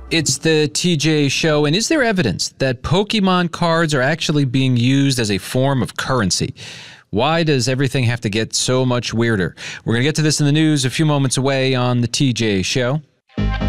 It's the TJ Show, and is there evidence that Pokemon cards are actually being used as a form of currency? Why does everything have to get so much weirder? We're going to get to this in the news a few moments away on the TJ Show.